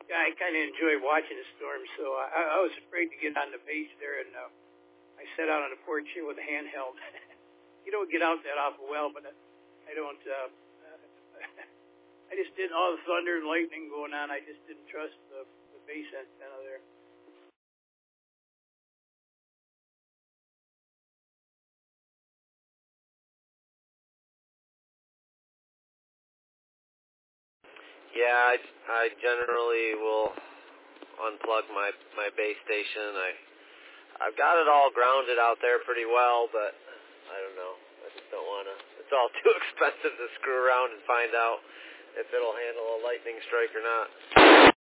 Yeah, I kind of enjoy watching the storm, so I was afraid to get on the base there, and I sat out on the porch here with a handheld. You don't get out that awful well, but I don't. I just didn't. All the thunder and lightning going on, I just didn't trust the base antenna there. Yeah, I generally will unplug my base station. I've got it all grounded out there pretty well, but I don't know. I just don't want to. It's all too expensive to screw around and find out if it'll handle a lightning strike or not.